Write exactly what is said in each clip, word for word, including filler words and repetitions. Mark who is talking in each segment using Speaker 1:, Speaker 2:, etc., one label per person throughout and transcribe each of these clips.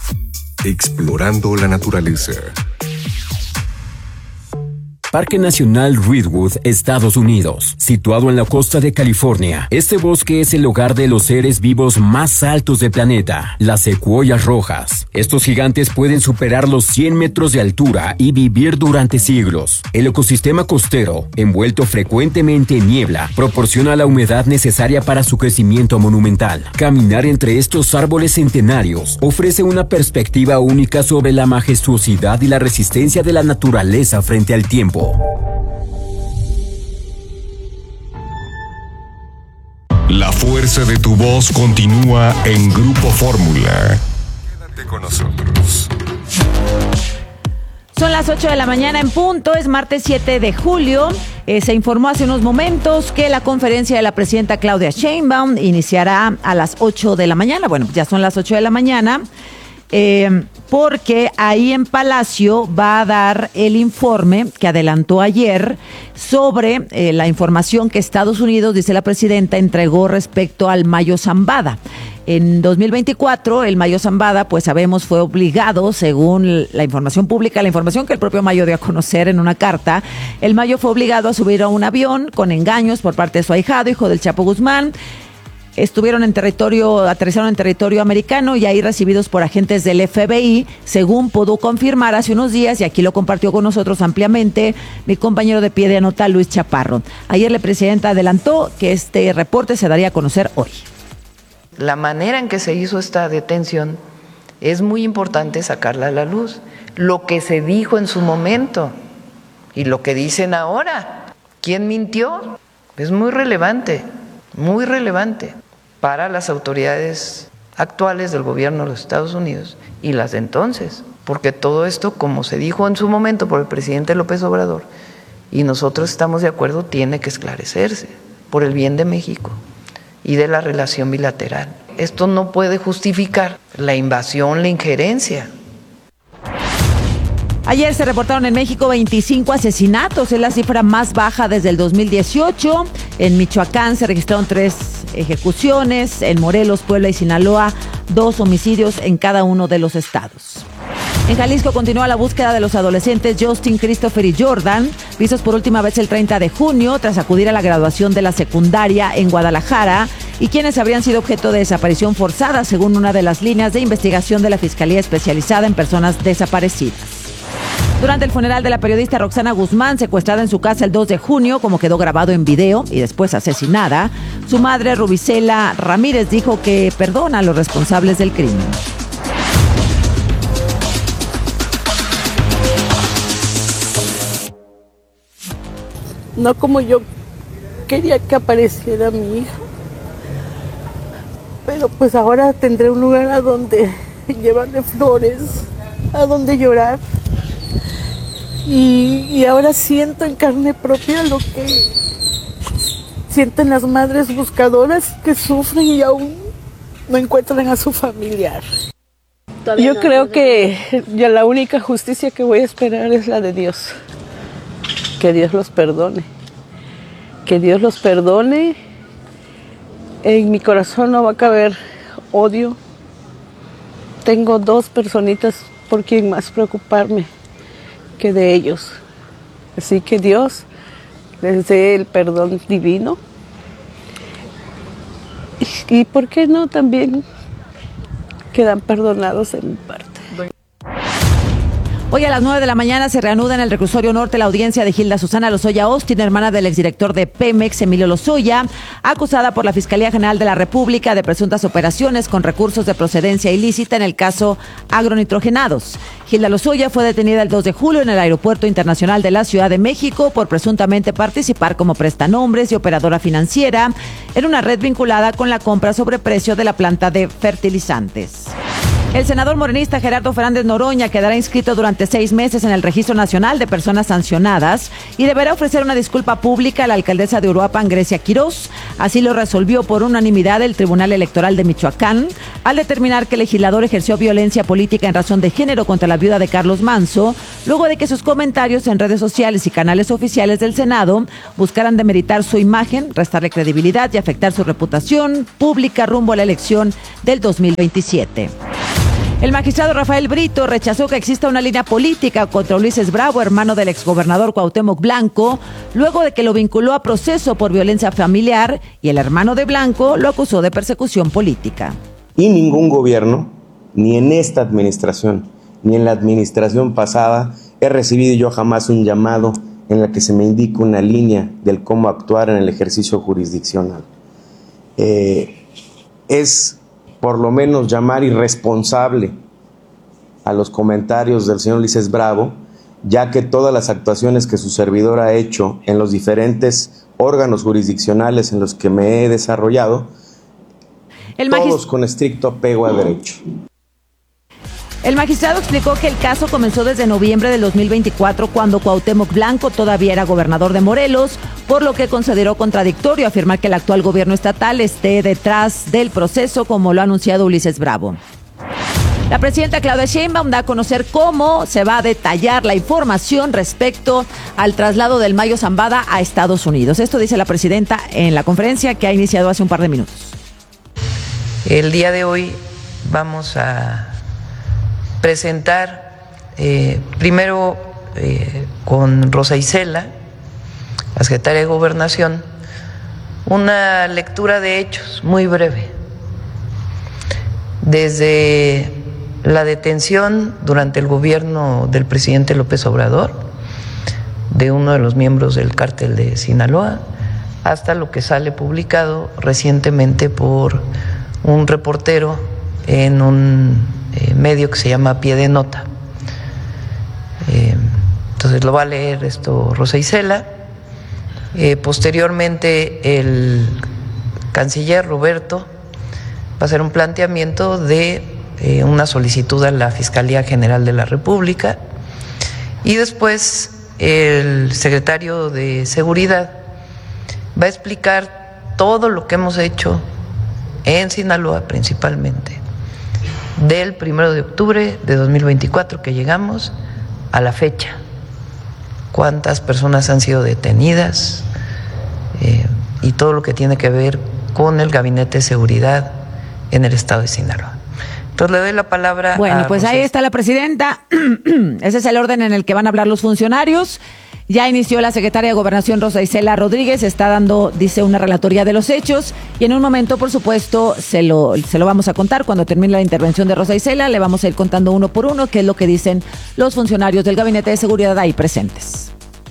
Speaker 1: Explorando la naturaleza.
Speaker 2: Parque Nacional Redwood, Estados Unidos, situado en la costa de California. Este bosque es el hogar de los seres vivos más altos del planeta, las secuoyas rojas. Estos gigantes pueden superar los cien metros de altura y vivir durante siglos. El ecosistema costero, envuelto frecuentemente en niebla, proporciona la humedad necesaria para su crecimiento monumental. Caminar entre estos árboles centenarios ofrece una perspectiva única sobre la majestuosidad y la resistencia de la naturaleza frente al tiempo.
Speaker 1: La fuerza de tu voz continúa en Grupo Fórmula. Quédate con nosotros.
Speaker 3: Son las ocho de la mañana en punto, es martes siete de julio. Eh, se informó hace unos momentos que la conferencia de la presidenta Claudia Sheinbaum iniciará a las ocho de la mañana. Bueno, ya son las ocho de la mañana. Eh, porque ahí en Palacio va a dar el informe que adelantó ayer sobre eh, la información que Estados Unidos, dice la presidenta, entregó respecto al Mayo Zambada. En dos mil veinticuatro, el Mayo Zambada, pues sabemos, fue obligado, según la información pública, la información que el propio Mayo dio a conocer en una carta, el Mayo fue obligado a subir a un avión con engaños por parte de su ahijado, hijo del Chapo Guzmán. Estuvieron en territorio, aterrizaron en territorio americano y ahí recibidos por agentes del F B I, según pudo confirmar hace unos días, y aquí lo compartió con nosotros ampliamente mi compañero de pie de nota, Luis Chaparro. Ayer la presidenta adelantó que este reporte se daría a conocer hoy.
Speaker 4: La manera en que se hizo esta detención es muy importante sacarla a la luz. Lo que se dijo en su momento y lo que dicen ahora, ¿quién mintió? Es muy relevante, muy relevante para las autoridades actuales del gobierno de los Estados Unidos y las de entonces, porque todo esto, como se dijo en su momento por el presidente López Obrador, y nosotros estamos de acuerdo, tiene que esclarecerse por el bien de México y de la relación bilateral. Esto no puede justificar la invasión, la injerencia.
Speaker 3: Ayer se reportaron en México veinticinco asesinatos, es la cifra más baja desde el dos mil dieciocho. En Michoacán se registraron tres ejecuciones, en Morelos, Puebla y Sinaloa, dos homicidios en cada uno de los estados. En Jalisco continúa la búsqueda de los adolescentes Justin, Christopher y Jordan, vistos por última vez el treinta de junio tras acudir a la graduación de la secundaria en Guadalajara, y quienes habrían sido objeto de desaparición forzada, según una de las líneas de investigación de la Fiscalía Especializada en Personas Desaparecidas. Durante el funeral de la periodista Roxana Guzmán, secuestrada en su casa el dos de junio, como quedó grabado en video, y después asesinada, su madre, Rubicela Ramírez, dijo que perdona a los responsables del crimen.
Speaker 5: No como yo quería que apareciera mi hija, pero pues ahora tendré un lugar a donde llevarle flores, a donde llorar. Y, y ahora siento en carne propia lo que sienten las madres buscadoras que sufren y aún no encuentran a su familiar. Yo creo que ya la única justicia que voy a esperar es la de Dios. Que Dios los perdone. Que Dios los perdone. En mi corazón no va a caber odio. Tengo dos personitas por quien más preocuparme que de ellos. Así que Dios les dé el perdón divino. Y, y por qué no también quedan perdonados en mi parte.
Speaker 3: Hoy a las nueve de la mañana se reanuda en el reclusorio norte la audiencia de Gilda Susana Lozoya Austin, hermana del exdirector de Pemex, Emilio Lozoya, acusada por la Fiscalía General de la República de presuntas operaciones con recursos de procedencia ilícita en el caso agronitrogenados. Gilda Lozoya fue detenida el dos de julio en el Aeropuerto Internacional de la Ciudad de México por presuntamente participar como prestanombres y operadora financiera en una red vinculada con la compra sobre precio de la planta de fertilizantes. El senador morenista Gerardo Fernández Noroña quedará inscrito durante seis meses en el Registro Nacional de Personas Sancionadas y deberá ofrecer una disculpa pública a la alcaldesa de Uruapan, Grecia Quirós. Así lo resolvió por unanimidad el Tribunal Electoral de Michoacán, al determinar que el legislador ejerció violencia política en razón de género contra la viuda de Carlos Manso, luego de que sus comentarios en redes sociales y canales oficiales del Senado buscaran demeritar su imagen, restarle credibilidad y afectar su reputación pública rumbo a la elección del dos mil veintisiete. El magistrado Rafael Brito rechazó que exista una línea política contra Ulises Bravo, hermano del exgobernador Cuauhtémoc Blanco, luego de que lo vinculó a proceso por violencia familiar y el hermano de Blanco lo acusó de persecución política.
Speaker 6: Y ningún gobierno, ni en esta administración, ni en la administración pasada, he recibido yo jamás un llamado en el que se me indique una línea del cómo actuar en el ejercicio jurisdiccional. Eh, es por lo menos llamar irresponsable a los comentarios del señor Ulises Bravo, ya que todas las actuaciones que su servidor ha hecho en los diferentes órganos jurisdiccionales en los que me he desarrollado, el magist- todos con estricto apego a derecho.
Speaker 3: El magistrado explicó que el caso comenzó desde noviembre del dos mil veinticuatro, cuando Cuauhtémoc Blanco todavía era gobernador de Morelos, por lo que consideró contradictorio afirmar que el actual gobierno estatal esté detrás del proceso, como lo ha anunciado Ulises Bravo. La presidenta Claudia Sheinbaum da a conocer cómo se va a detallar la información respecto al traslado del Mayo Zambada a Estados Unidos. Esto dice la presidenta en la conferencia que ha iniciado hace un par de minutos.
Speaker 4: El día de hoy vamos a presentar eh, primero eh, con Rosa Isela, la secretaria de Gobernación, una lectura de hechos muy breve. Desde la detención durante el gobierno del presidente López Obrador de uno de los miembros del cártel de Sinaloa, hasta lo que sale publicado recientemente por un reportero en un Eh, medio que se llama Pie de Nota. Eh, entonces lo va a leer esto Rosa Isela. Eh, posteriormente el canciller Roberto va a hacer un planteamiento de eh, una solicitud a la Fiscalía General de la República, y después el secretario de Seguridad va a explicar todo lo que hemos hecho en Sinaloa principalmente, del primero de octubre de dos mil veinticuatro que llegamos a la fecha, cuántas personas han sido detenidas eh, y todo lo que tiene que ver con el Gabinete de Seguridad en el estado de Sinaloa. Entonces le doy la palabra.
Speaker 3: Bueno,
Speaker 4: a
Speaker 3: pues
Speaker 4: José.
Speaker 3: Ahí está la presidenta. Ese es el orden en el que van a hablar los funcionarios. Ya inició la secretaria de Gobernación Rosa Isela Rodríguez, está dando, dice, una relatoría de los hechos, y en un momento, por supuesto, se lo, se lo vamos a contar. Cuando termine la intervención de Rosa Isela, le vamos a ir contando uno por uno qué es lo que dicen los funcionarios del Gabinete de Seguridad ahí presentes.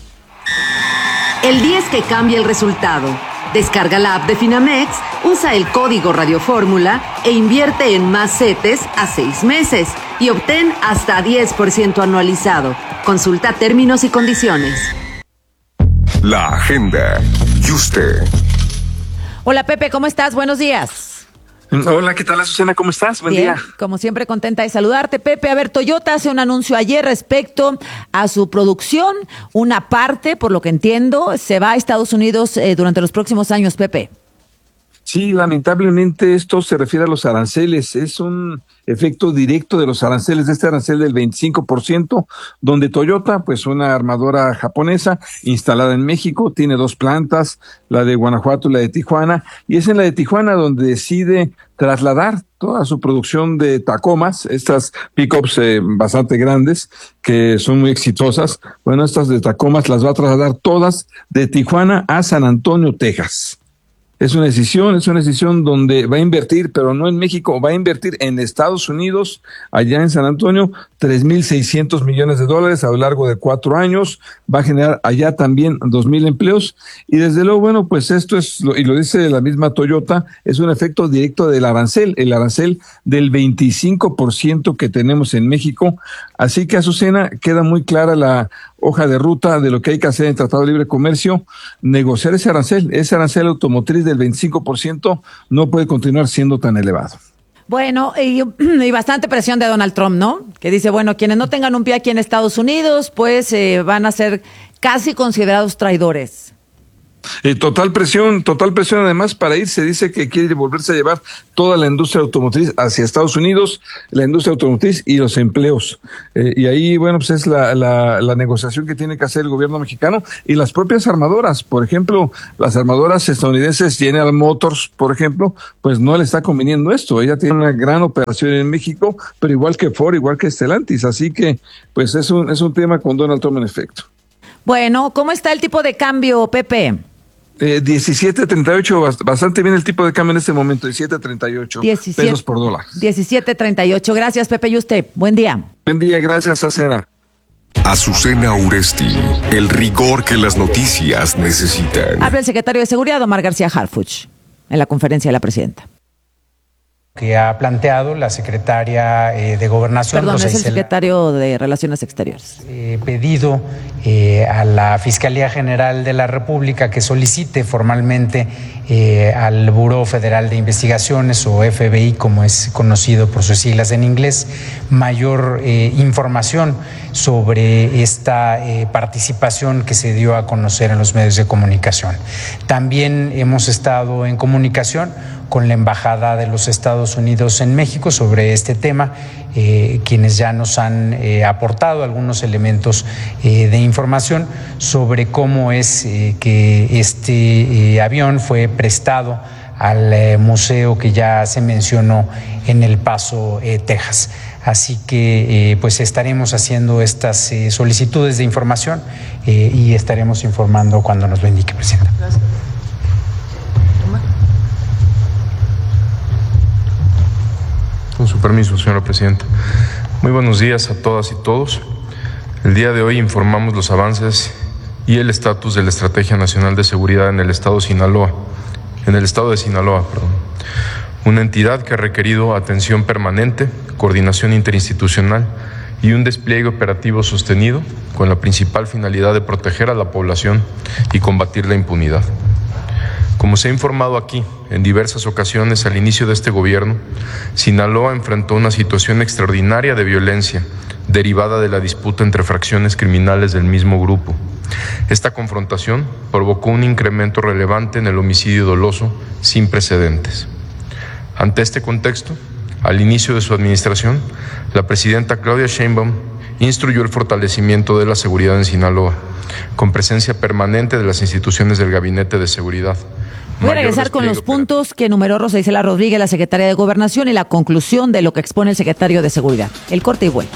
Speaker 7: El día es que cambia el resultado. Descarga la app de Finamex, usa el código Radio Fórmula e invierte en más CETES a seis meses y obtén hasta diez por ciento anualizado. Consulta términos y condiciones.
Speaker 1: La agenda. Y usted.
Speaker 3: Hola Pepe, ¿cómo estás? Buenos días.
Speaker 8: Hola, ¿qué tal, Azucena? ¿Cómo estás? Buen
Speaker 3: Bien,
Speaker 8: día.
Speaker 3: Como siempre, contenta de saludarte, Pepe. A ver, Toyota hace un anuncio ayer respecto a su producción. Una parte, por lo que entiendo, se va a Estados Unidos eh, durante los próximos años, Pepe.
Speaker 8: Sí, lamentablemente esto se refiere a los aranceles. Es un efecto directo de los aranceles, de este arancel del veinticinco por ciento, donde Toyota, pues una armadora japonesa instalada en México, tiene dos plantas, la de Guanajuato y la de Tijuana, y es en la de Tijuana donde decide trasladar toda su producción de Tacomas, estas pickups eh, bastante grandes, que son muy exitosas. Bueno, estas de Tacomas las va a trasladar todas de Tijuana a San Antonio, Texas. Es una decisión, es una decisión donde va a invertir, pero no en México, va a invertir en Estados Unidos, allá en San Antonio, tres mil seiscientos millones de dólares a lo largo de cuatro años, va a generar allá también dos mil empleos, y desde luego, bueno, pues esto es, y lo dice la misma Toyota, es un efecto directo del arancel, el arancel del veinticinco por ciento que tenemos en México, así que, Azucena, queda muy clara la hoja de ruta de lo que hay que hacer en Tratado de Libre Comercio, negociar ese arancel, ese arancel automotriz del veinticinco por ciento no puede continuar siendo tan elevado.
Speaker 3: Bueno, y, y bastante presión de Donald Trump, ¿no? Que dice, bueno, quienes no tengan un pie aquí en Estados Unidos, pues eh, van a ser casi considerados traidores.
Speaker 8: Eh, total presión, total presión además para ir. Se dice que quiere volverse a llevar toda la industria automotriz hacia Estados Unidos, la industria automotriz y los empleos. Eh, y ahí, bueno, pues es la, la, la negociación que tiene que hacer el gobierno mexicano y las propias armadoras. Por ejemplo, las armadoras estadounidenses, General Motors, por ejemplo, pues no le está conveniendo esto. Ella tiene una gran operación en México, pero igual que Ford, igual que Stellantis. Así que, pues es un, es un tema con Donald Trump en efecto.
Speaker 3: Bueno, ¿cómo está el tipo de cambio, Pepe?
Speaker 8: Eh, diecisiete treinta y ocho, bastante bien el tipo de cambio en este momento, diecisiete treinta y ocho pesos por dólar.
Speaker 3: diecisiete treinta y ocho. Gracias, Pepe. ¿Y usted? Buen día.
Speaker 8: Buen día, gracias, Azucena.
Speaker 1: Azucena Uresti, el rigor que las noticias necesitan.
Speaker 3: Habla el secretario de Seguridad, Omar García Harfuch, en la conferencia de la presidenta.
Speaker 9: Que ha planteado la secretaria eh, de Gobernación.
Speaker 3: Perdón,
Speaker 9: Rosa
Speaker 3: es el
Speaker 9: Isela,
Speaker 3: secretario de Relaciones Exteriores.
Speaker 9: Eh, pedido eh, a la Fiscalía General de la República que solicite formalmente eh, al Buró Federal de Investigaciones, o F B I, como es conocido por sus siglas en inglés, mayor eh, información sobre esta eh, participación que se dio a conocer en los medios de comunicación. También hemos estado en comunicación con la Embajada de los Estados Unidos en México sobre este tema, eh, quienes ya nos han eh, aportado algunos elementos eh, de información sobre cómo es eh, que este eh, avión fue prestado al eh, museo que ya se mencionó en El Paso, eh, Texas. Así que eh, pues estaremos haciendo estas eh, solicitudes de información eh, y estaremos informando cuando nos lo indique, Presidenta. Gracias.
Speaker 10: Con su permiso, señora Presidenta. Muy buenos días a todas y todos. El día de hoy informamos los avances y el estatus de la Estrategia Nacional de Seguridad en el Estado de Sinaloa, en el Estado de Sinaloa, perdón. Una entidad que ha requerido atención permanente, coordinación interinstitucional y un despliegue operativo sostenido con la principal finalidad de proteger a la población y combatir la impunidad. Como se ha informado aquí en diversas ocasiones al inicio de este gobierno, Sinaloa enfrentó una situación extraordinaria de violencia derivada de la disputa entre fracciones criminales del mismo grupo. Esta confrontación provocó un incremento relevante en el homicidio doloso sin precedentes. Ante este contexto, al inicio de su administración, la presidenta Claudia Sheinbaum instruyó el fortalecimiento de la seguridad en Sinaloa, con presencia permanente de las instituciones del Gabinete de Seguridad.
Speaker 3: Voy a regresar con los puntos que enumeró Rosa Isela Rodríguez, la secretaria de Gobernación, y la conclusión de lo que expone el secretario de Seguridad. El corte y vuelvo.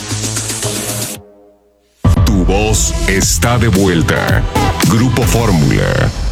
Speaker 1: Tu voz está de vuelta. Grupo Fórmula.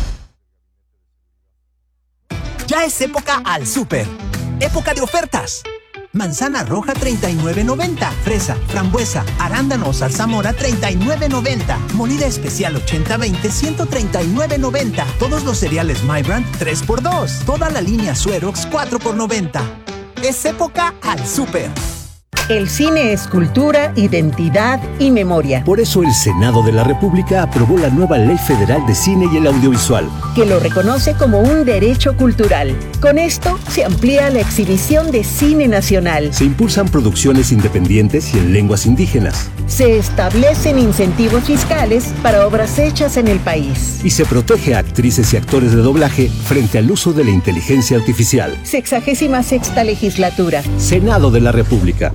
Speaker 11: Ya es época al súper. Época de ofertas. Manzana roja treinta y nueve noventa, fresa, frambuesa, arándano o zarzamora treinta y nueve noventa, molida especial ochenta veinte ciento treinta y nueve noventa, todos los cereales My Brand tres por dos, toda la línea Suerox cuatro por noventa. Es época al súper.
Speaker 12: El cine es cultura, identidad y memoria.
Speaker 13: Por eso el Senado de la República aprobó la nueva Ley Federal de Cine y el Audiovisual,
Speaker 12: que lo reconoce como un derecho cultural. Con esto se amplía la exhibición de cine nacional.
Speaker 13: Se impulsan producciones independientes y en lenguas indígenas.
Speaker 12: Se establecen incentivos fiscales para obras hechas en el país.
Speaker 13: Y se protege a actrices y actores de doblaje frente al uso de la inteligencia artificial.
Speaker 12: Sexagésima sexta legislatura.
Speaker 13: Senado de la República.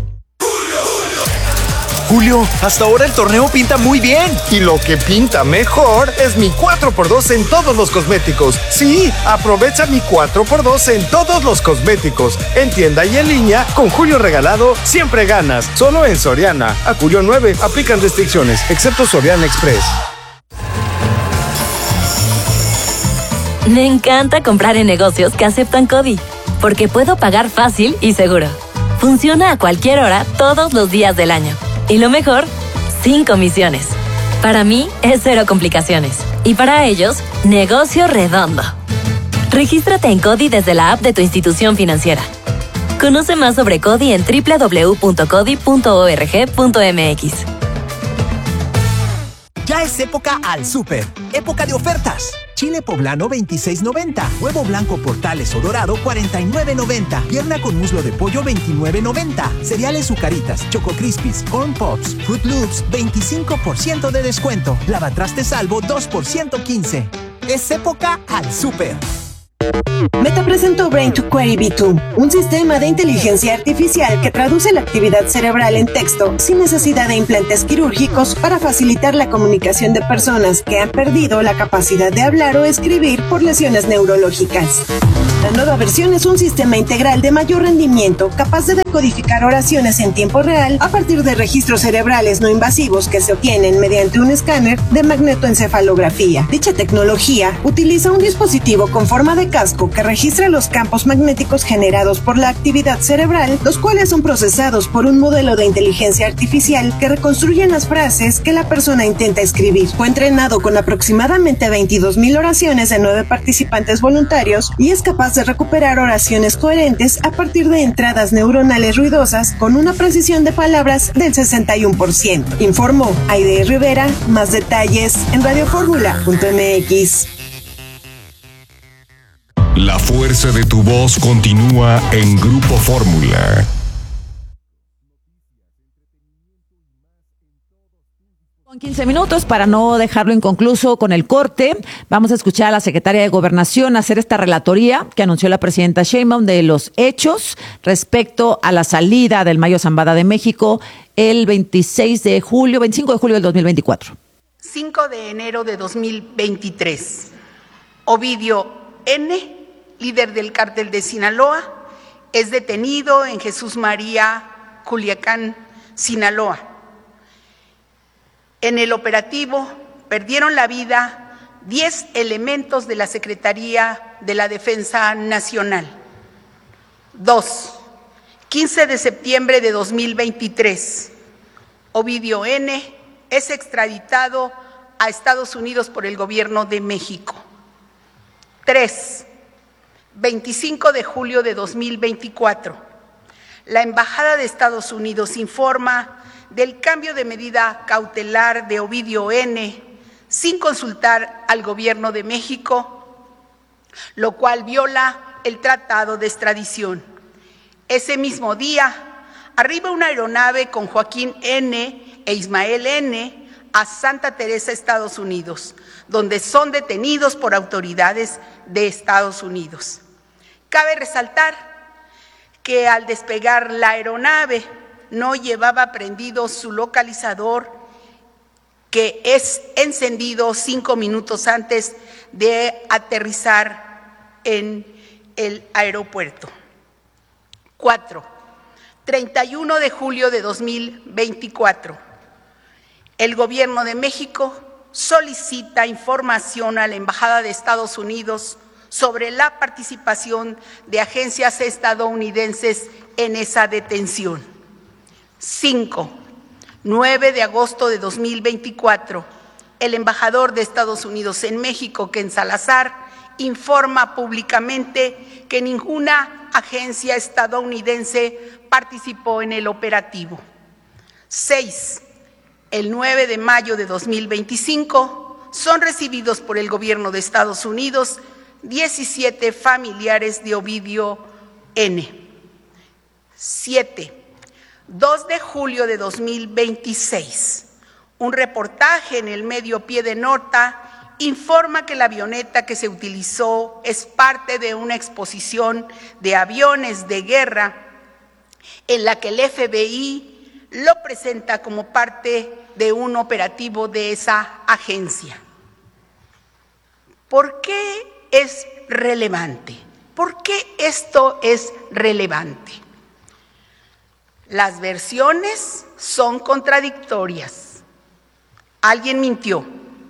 Speaker 14: Julio, hasta ahora el torneo pinta muy bien. Y lo que pinta mejor es mi cuatro por dos en todos los cosméticos. Sí, aprovecha mi cuatro por dos en todos los cosméticos. En tienda y en línea, con Julio regalado, siempre ganas. Solo en Soriana. A Julio nueve, aplican restricciones, excepto Soriana Express.
Speaker 15: Me encanta comprar en negocios que aceptan CODI, porque puedo pagar fácil y seguro. Funciona a cualquier hora, todos los días del año. Y lo mejor, sin comisiones. Para mí es cero complicaciones. Y para ellos, negocio redondo. Regístrate en CODI desde la app de tu institución financiera. Conoce más sobre CODI en doble u doble u doble u punto codi punto org punto mx.
Speaker 11: Ya es época al súper. Época de ofertas. Chile poblano veintiséis noventa, huevo blanco Portales o dorado cuarenta y nueve noventa, pierna con muslo de pollo veintinueve noventa, cereales Zucaritas, Choco Crispies, Corn Pops, Fruit Loops veinticinco por ciento de descuento, lavatrastes Salvo dos por ciento quince. Es época al súper.
Speaker 16: Meta presentó Brain to Query V dos, un sistema de inteligencia artificial que traduce la actividad cerebral en texto sin necesidad de implantes quirúrgicos para facilitar la comunicación de personas que han perdido la capacidad de hablar o escribir por lesiones neurológicas. La nueva versión es un sistema integral de mayor rendimiento capaz de decodificar oraciones en tiempo real a partir de registros cerebrales no invasivos que se obtienen mediante un escáner de magnetoencefalografía. Dicha tecnología utiliza un dispositivo con forma de casco que registra los campos magnéticos generados por la actividad cerebral, los cuales son procesados por un modelo de inteligencia artificial que reconstruyen las frases que la persona intenta escribir. Fue entrenado con aproximadamente veintidós mil oraciones de nueve participantes voluntarios y es capaz de recuperar oraciones coherentes a partir de entradas neuronales ruidosas con una precisión de palabras del sesenta y uno por ciento. Informó Aide Rivera. Más detalles en radio fórmula punto m x.
Speaker 1: La fuerza de tu voz continúa en Grupo Fórmula.
Speaker 3: Con quince minutos, para no dejarlo inconcluso con el corte, vamos a escuchar a la secretaria de Gobernación hacer esta relatoría que anunció la presidenta Sheinbaum de los hechos respecto a la salida del Mayo Zambada de México el veintiséis de julio, veinticinco de julio del dos mil veinticuatro.
Speaker 17: cinco de enero de dos mil veintitrés. Ovidio N., líder del cártel de Sinaloa, es detenido en Jesús María, Culiacán, Sinaloa. En el operativo perdieron la vida diez elementos de la Secretaría de la Defensa Nacional. Dos. quince de septiembre de dos mil veintitrés. Ovidio N. es extraditado a Estados Unidos por el Gobierno de México. Tres. veinticinco de julio de dos mil veinticuatro. La Embajada de Estados Unidos informa del cambio de medida cautelar de Ovidio N. sin consultar al Gobierno de México, lo cual viola el Tratado de Extradición. Ese mismo día, arriba una aeronave con Joaquín N. e Ismael N. a Santa Teresa, Estados Unidos, donde son detenidos por autoridades de Estados Unidos. Cabe resaltar que al despegar la aeronave no llevaba prendido su localizador, que es encendido cinco minutos antes de aterrizar en el aeropuerto. Cuatro. treinta y uno de julio de dos mil veinticuatro. El Gobierno de México solicita información a la Embajada de Estados Unidos sobre la participación de agencias estadounidenses en esa detención. Cinco. nueve de agosto de dos mil veinticuatro. El embajador de Estados Unidos en México, Ken Salazar, informa públicamente que ninguna agencia estadounidense participó en el operativo. Seis. El nueve de mayo de dos mil veinticinco son recibidos por el Gobierno de Estados Unidos diecisiete familiares de Ovidio N. Siete. dos de julio de dos mil veintiséis. Un reportaje en el medio Pie de Nota informa que la avioneta que se utilizó es parte de una exposición de aviones de guerra en la que el F B I lo presenta como parte de un operativo de esa agencia. ¿Por qué es relevante? ¿Por qué esto es relevante? Las versiones son contradictorias. Alguien mintió.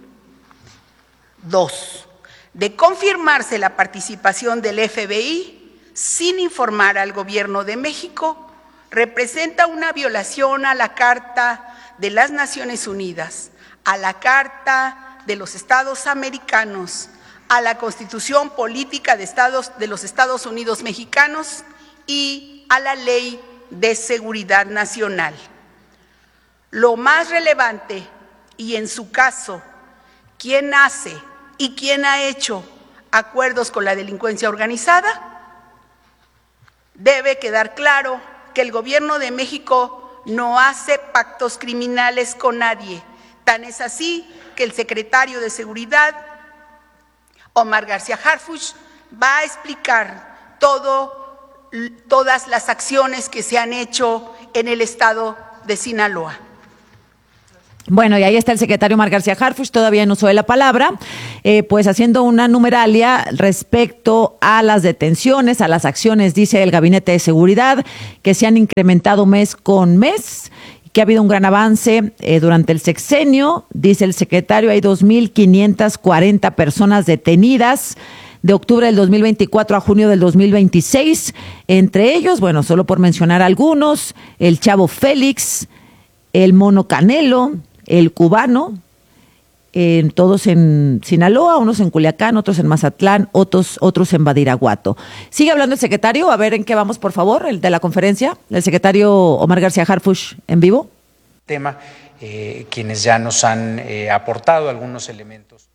Speaker 17: Dos, de confirmarse la participación del F B I sin informar al Gobierno de México, representa una violación a la Carta de las Naciones Unidas, a la Carta de los Estados Americanos, a la Constitución Política de, Estados, de los Estados Unidos Mexicanos y a la Ley de Seguridad Nacional. Lo más relevante, y en su caso, ¿quién hace y quién ha hecho acuerdos con la delincuencia organizada? Debe quedar claro que el Gobierno de México no hace pactos criminales con nadie. Tan es así que el secretario de Seguridad Omar García Harfuch va a explicar todo, todas las acciones que se han hecho en el estado de Sinaloa.
Speaker 3: Bueno, y ahí está el secretario Omar García Harfuch, todavía no uso de la palabra, eh, pues haciendo una numeralia respecto a las detenciones, a las acciones, dice el Gabinete de Seguridad, que se han incrementado mes con mes, que ha habido un gran avance eh, durante el sexenio. Dice el secretario, hay dos mil quinientas cuarenta personas detenidas de octubre del dos mil veinticuatro a junio del dos mil veintiséis. Entre ellos, bueno, solo por mencionar algunos, el Chavo Félix, el Mono Canelo, el Cubano, eh, todos en Sinaloa, unos en Culiacán, otros en Mazatlán, otros, otros en Badiraguato. Sigue hablando el secretario, a ver en qué vamos, por favor, el de la conferencia, el secretario Omar García Harfuch en vivo.
Speaker 9: Tema, eh, quienes ya nos han eh, aportado algunos elementos.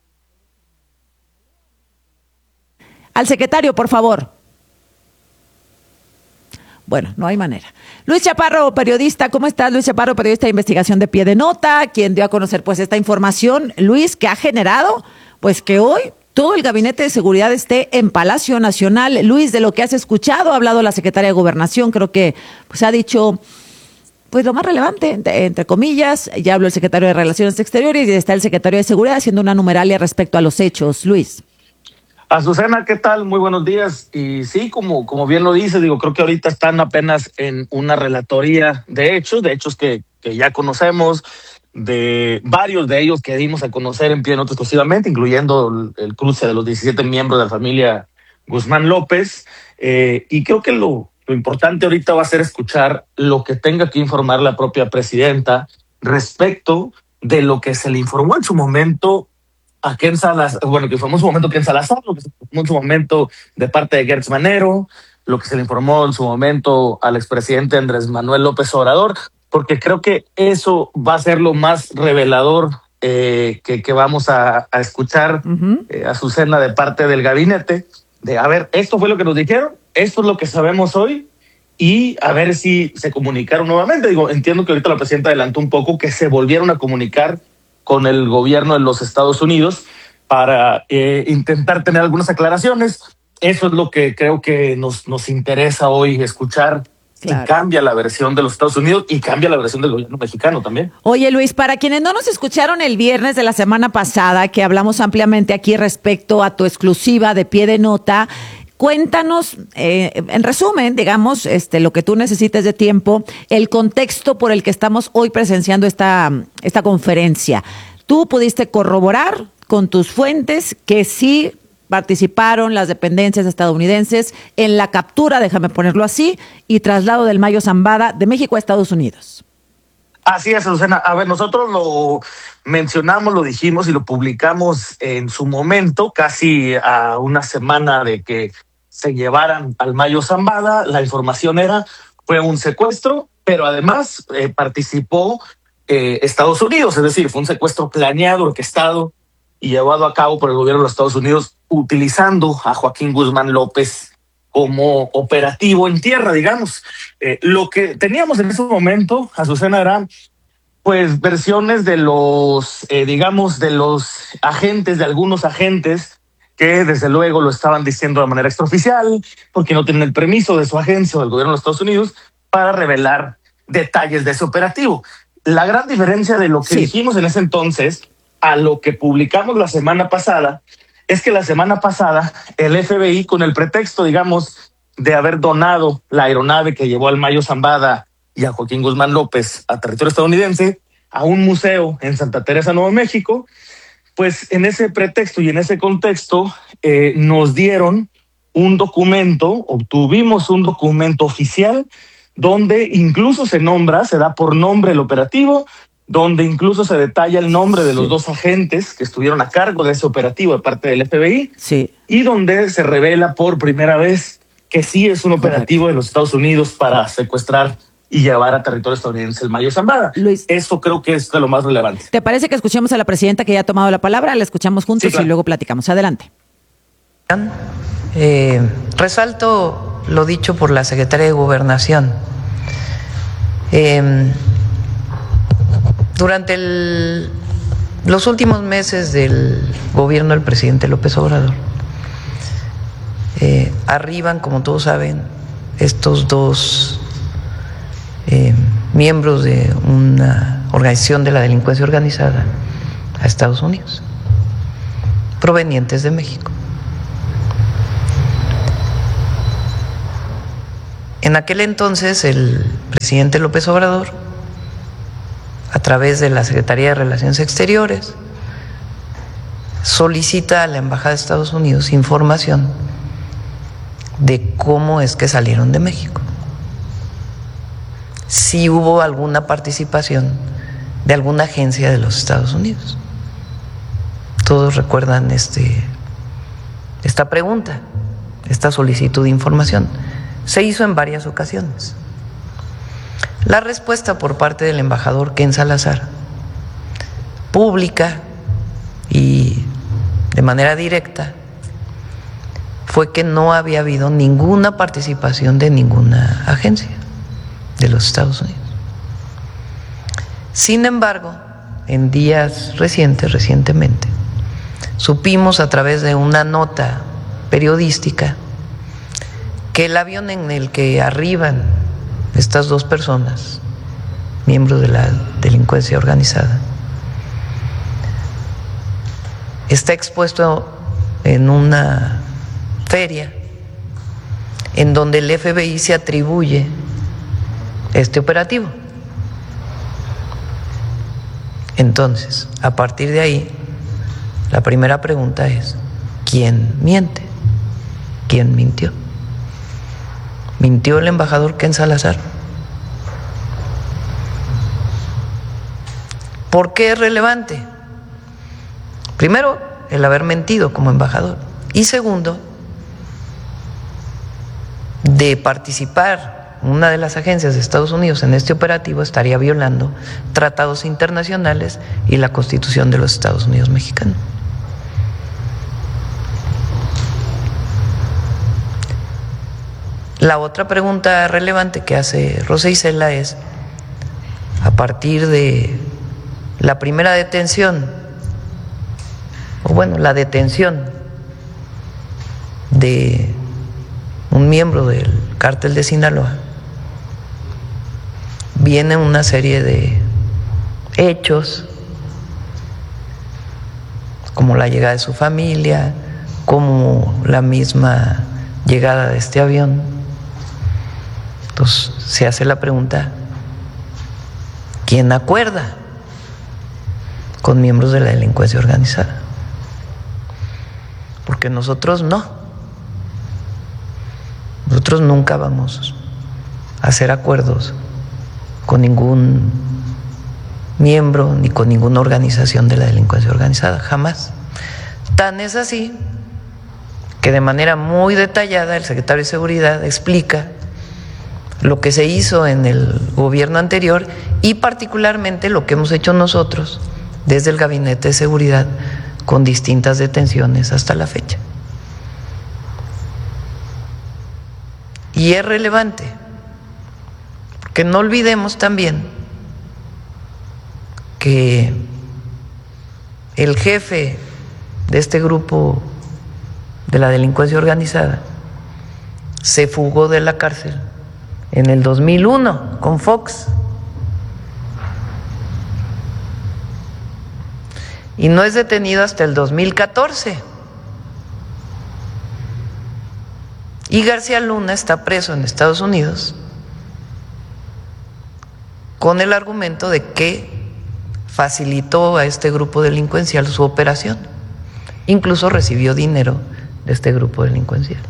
Speaker 3: Al secretario, por favor. Bueno, no hay manera. Luis Chaparro, periodista, ¿cómo estás? Luis Chaparro, periodista de investigación de Pie de Nota, quien dio a conocer pues esta información, Luis, que ha generado pues que hoy todo el Gabinete de Seguridad esté en Palacio Nacional. Luis, de lo que has escuchado, ha hablado la secretaria de Gobernación, creo que pues ha dicho pues lo más relevante, entre, entre comillas, ya habló el secretario de Relaciones Exteriores y está el secretario de Seguridad haciendo una numeralia respecto a los hechos. Luis.
Speaker 18: Azucena, ¿qué tal? Muy buenos días. Y sí, como, como bien lo dice, digo, creo que ahorita están apenas en una relatoría de hechos, de hechos que, que ya conocemos, de varios de ellos que dimos a conocer en Pie de Nota exclusivamente, incluyendo el, el cruce de los diecisiete miembros de la familia Guzmán López. Eh, y creo que lo, lo importante ahorita va a ser escuchar lo que tenga que informar la propia presidenta respecto de lo que se le informó en su momento a Ken Salazar, bueno, que informó en su momento Ken Salazar, lo que se informó en su momento de parte de Gertz Manero, lo que se le informó en su momento al expresidente Andrés Manuel López Obrador, porque creo que eso va a ser lo más revelador eh, que, que vamos a, a escuchar uh-huh. eh, Azucena de parte del gabinete, de a ver, esto fue lo que nos dijeron, esto es lo que sabemos hoy, y a ver si se comunicaron nuevamente. Digo, entiendo que ahorita la presidenta adelantó un poco que se volvieron a comunicar con el gobierno de los Estados Unidos para eh, intentar tener algunas aclaraciones. Eso es lo que creo que nos, nos interesa hoy escuchar. Claro. Y cambia la versión de los Estados Unidos y cambia la versión del gobierno mexicano también.
Speaker 3: Oye, Luis, para quienes no nos escucharon el viernes de la semana pasada, que hablamos ampliamente aquí respecto a tu exclusiva de Pie de Nota, cuéntanos, eh, en resumen, digamos, este, lo que tú necesites de tiempo, el contexto por el que estamos hoy presenciando esta, esta conferencia. Tú pudiste corroborar con tus fuentes que sí participaron las dependencias estadounidenses en la captura, déjame ponerlo así, y traslado del Mayo Zambada de México a Estados Unidos.
Speaker 18: Así es, Susana. A ver, nosotros lo mencionamos, lo dijimos y lo publicamos en su momento, casi a una semana de que se llevaran al Mayo Zambada. La información era, fue un secuestro, pero además eh, participó eh, Estados Unidos, es decir, fue un secuestro planeado, orquestado y llevado a cabo por el gobierno de los Estados Unidos, utilizando a Joaquín Guzmán López como operativo en tierra, digamos. Eh, lo que teníamos en ese momento, Azucena, eran pues versiones de los, eh, digamos, de los agentes, de algunos agentes, que desde luego lo estaban diciendo de manera extraoficial, porque no tienen el permiso de su agencia o del gobierno de los Estados Unidos para revelar detalles de ese operativo. La gran diferencia de lo que sí. dijimos en ese entonces a lo que publicamos la semana pasada es que la semana pasada el F B I, con el pretexto, digamos, de haber donado la aeronave que llevó al Mayo Zambada y a Joaquín Guzmán López a territorio estadounidense, a un museo en Santa Teresa, Nuevo México, pues en ese pretexto y en ese contexto eh, nos dieron un documento, obtuvimos un documento oficial donde incluso se nombra, se da por nombre el operativo, donde incluso se detalla el nombre de los sí. dos agentes que estuvieron a cargo de ese operativo de parte del F B I,
Speaker 3: sí.
Speaker 18: y donde se revela por primera vez que sí es un operativo de los Estados Unidos para secuestrar y llevar a territorio estadounidense el Mayo Zambada.
Speaker 3: Luis,
Speaker 18: eso creo que es de lo más relevante.
Speaker 3: ¿Te parece que escuchemos a la presidenta que ya ha tomado la palabra? La escuchamos juntos sí, claro. y luego platicamos. Adelante.
Speaker 4: Eh, resalto lo dicho por la secretaria de Gobernación. Eh, durante el, los últimos meses del gobierno del presidente López Obrador, eh, arriban, como todos saben, estos dos eh, miembros de una organización de la delincuencia organizada a Estados Unidos, provenientes de México. En aquel entonces el presidente López Obrador, a través de la Secretaría de Relaciones Exteriores, solicita a la Embajada de Estados Unidos información de cómo es que salieron de México, si hubo alguna participación de alguna agencia de los Estados Unidos. Todos recuerdan este, esta pregunta, esta solicitud de información. Se hizo en varias ocasiones. La respuesta por parte del embajador Ken Salazar, pública y de manera directa, fue que no había habido ninguna participación de ninguna agencia de los Estados Unidos. Sin embargo, en días recientes, recientemente, supimos a través de una nota periodística que el avión en el que arriban estas dos personas, miembros de la delincuencia organizada, está expuesto en una feria en donde el F B I se atribuye este operativo. Entonces, a partir de ahí, la primera pregunta es, ¿quién miente? ¿Quién mintió? ¿Mintió el embajador Ken Salazar? ¿Por qué es relevante? Primero, el haber mentido como embajador. Y segundo, de participar una de las agencias de Estados Unidos en este operativo estaría violando tratados internacionales y la Constitución de los Estados Unidos mexicanos. La otra pregunta relevante que hace Rosa Isela es, a partir de la primera detención, o bueno, la detención de un miembro del cártel de Sinaloa, viene una serie de hechos, como la llegada de su familia, como la misma llegada de este avión. Entonces se hace la pregunta, ¿quién acuerda con miembros de la delincuencia organizada? Porque nosotros no. Nosotros nunca vamos a hacer acuerdos con ningún miembro ni con ninguna organización de la delincuencia organizada, jamás. Tan es así que de manera muy detallada el secretario de Seguridad explica lo que se hizo en el gobierno anterior y particularmente lo que hemos hecho nosotros desde el Gabinete de Seguridad con distintas detenciones hasta la fecha. Y es relevante, porque no olvidemos también que el jefe de este grupo de la delincuencia organizada se fugó de la cárcel en el dos mil uno con Fox. Y no es detenido hasta el dos mil catorce. Y García Luna está preso en Estados Unidos con el argumento de que facilitó a este grupo delincuencial su operación. Incluso recibió dinero de este grupo delincuencial.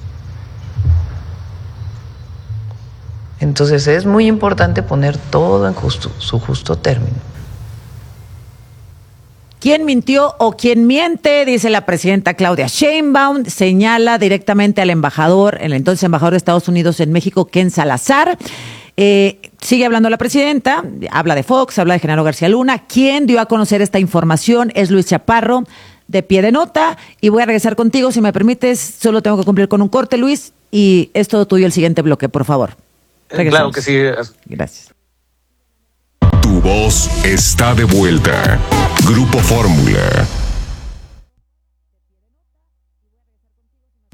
Speaker 4: Entonces es muy importante poner todo en justo, su justo término.
Speaker 3: ¿Quién mintió o quién miente? Dice la presidenta Claudia Sheinbaum, señala directamente al embajador, el entonces embajador de Estados Unidos en México, Ken Salazar. Eh, sigue hablando la presidenta, habla de Fox, habla de Genaro García Luna. Quien dio a conocer esta información es Luis Chaparro, de Pie de Nota. Y voy a regresar contigo, si me permites, solo tengo que cumplir con un corte, Luis, y es todo tuyo el siguiente bloque, por favor.
Speaker 18: Regresamos. Claro que sí.
Speaker 3: Gracias.
Speaker 1: Tu voz está de vuelta. Grupo Fórmula.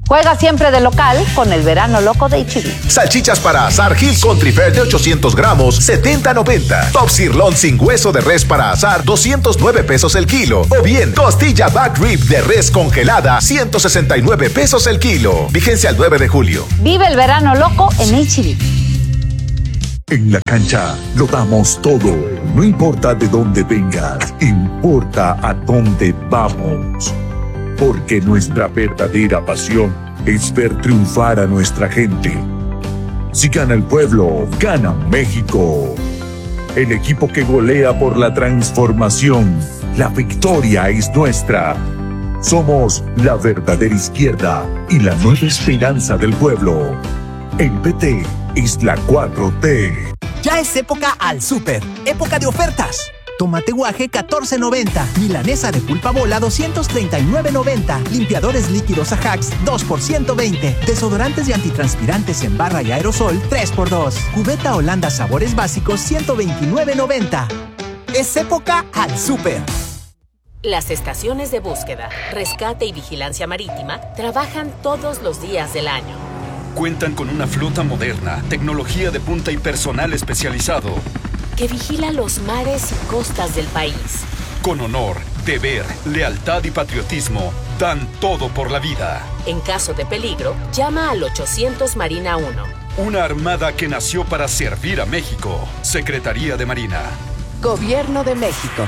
Speaker 19: Juega siempre de local con el verano loco de H E B.
Speaker 20: Salchichas para asar Hill Country Fair de ochocientos gramos, setenta noventa. Top Sirloin sin hueso de res para asar, doscientos nueve pesos el kilo. O bien, costilla back rib de res congelada, ciento sesenta y nueve pesos el kilo. Vigencia el nueve de julio.
Speaker 19: Vive el verano loco en H E B.
Speaker 21: En la cancha lo damos todo. No importa de dónde vengas, importa a dónde vamos. Porque nuestra verdadera pasión es ver triunfar a nuestra gente. Si gana el pueblo, gana México. El equipo que golea por la transformación. La victoria es nuestra. Somos la verdadera izquierda y la nueva esperanza del pueblo. El P T es la cuatro T.
Speaker 11: Ya es época al súper. Época de ofertas. Tomate guaje catorce noventa, milanesa de pulpa bola doscientos treinta y nueve noventa, limpiadores líquidos Ajax dos por ciento veinte, desodorantes y antitranspirantes en barra y aerosol tres por dos, cubeta Holanda sabores básicos ciento veintinueve noventa. Es época al súper.
Speaker 22: Las estaciones de búsqueda, rescate y vigilancia marítima trabajan todos los días del año.
Speaker 23: Cuentan con una flota moderna, tecnología de punta y personal especializado
Speaker 22: que vigila los mares y costas del país.
Speaker 23: Con honor, deber, lealtad y patriotismo, dan todo por la vida.
Speaker 22: En caso de peligro, llama al ochocientos Marina uno.
Speaker 23: Una armada que nació para servir a México. Secretaría de Marina.
Speaker 19: Gobierno de México.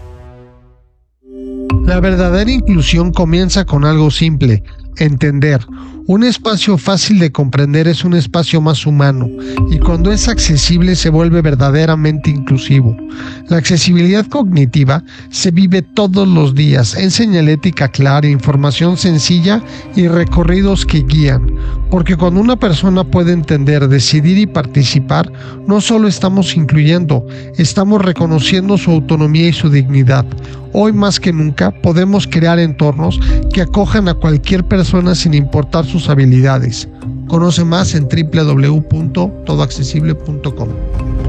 Speaker 24: La verdadera inclusión comienza con algo simple: entender. Un espacio fácil de comprender es un espacio más humano, y cuando es accesible se vuelve verdaderamente inclusivo. La accesibilidad cognitiva se vive todos los días en señalética clara, información sencilla y recorridos que guían, porque cuando una persona puede entender, decidir y participar, no solo estamos incluyendo, estamos reconociendo su autonomía y su dignidad. Hoy más que nunca podemos crear entornos que acojan a cualquier persona sin importar sus habilidades. Conoce más en doble u doble u doble u punto todo accesible punto com.